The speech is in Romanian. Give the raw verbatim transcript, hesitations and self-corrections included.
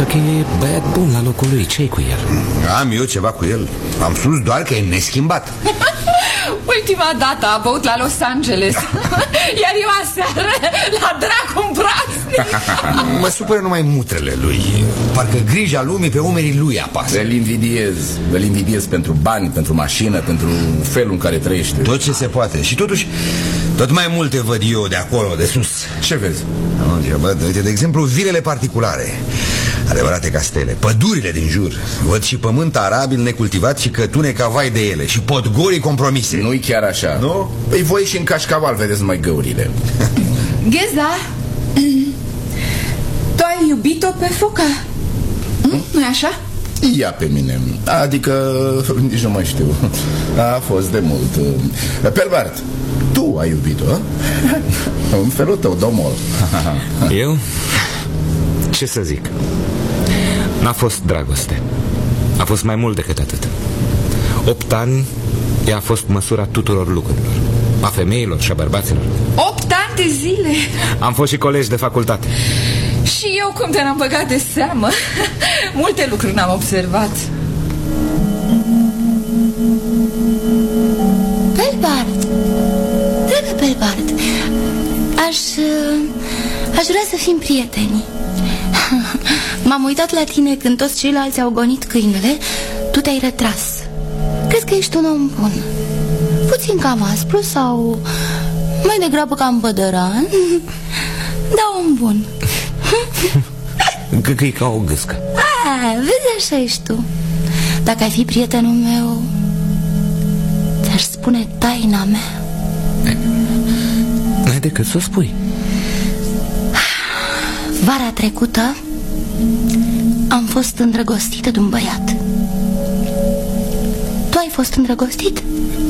Tache e băiat bun la locul lui, ce-i cu el? Am eu ceva cu el. Am spus doar că e neschimbat. Ultima dată a băut la Los Angeles. Iar eu aseară la dracu în praznic. Mă supără numai mutrele lui. Parcă grija lumii pe umerii lui apasă. Îl invidiez. Îl invidiez pentru bani, pentru mașină, pentru felul în care trăiește. Tot ce se poate. Și totuși, tot mai multe văd eu de acolo, de sus. Ce vezi? Văd, uite, de exemplu, vilele particulare, adevărate castele, pădurile din jur. Văd și pământ arabil necultivat și cătune ca vai de ele. Și podgorii compromise. Nu-i chiar așa. Nu? Păi voi și în cașcaval vedeți numai găurile. Gheza, tu ai iubit-o pe Foca? Nu-i așa? Ia pe mine. Adică, nici nu mai știu. A fost de mult. Pelbart, tu ai iubit-o? În felul tău, domol. Eu? Ce să zic? N-a fost dragoste. A fost mai mult decât atât. Opt ani ea a fost măsura tuturor lucrurilor, a femeilor și a bărbaților. Opt ani de zile. Am fost și colegi de facultate. Și eu cum te n-am băgat de seamă. Multe lucruri n-am observat. Pelbart, dragă Pelbart, Aș... Aș vrea să fim prieteni. M-am uitat la tine când toți ceilalți au gonit câinele. Tu te-ai retras. Cred că ești un om bun. Puțin cam aspru sau mai degrabă cam bădăran, dar om bun. Că e ca o gâscă. A, vezi, așa ești tu. Dacă ai fi prietenul meu, ți-aș spune taina mea. N-ai decât să o spui. Vara trecută am fost îndrăgostită de un băiat. Tu ai fost îndrăgostit?